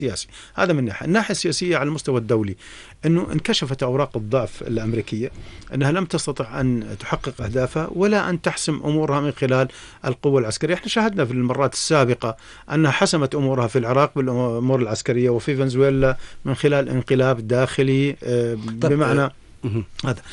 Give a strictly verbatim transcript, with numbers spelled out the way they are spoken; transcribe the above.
سياسي. هذا من ناحية. الناحية السياسية على المستوى الدولي أنه انكشفت أوراق الضعف الأمريكية، أنها لم تستطع أن تحقق أهدافها ولا أن تحسم أمورها من خلال القوة العسكرية. احنا شاهدنا في المرات السابقة أنها حسمت أمورها في العراق بالأمور العسكرية، وفي فنزويلا من خلال انقلاب داخلي بمعنى هذا.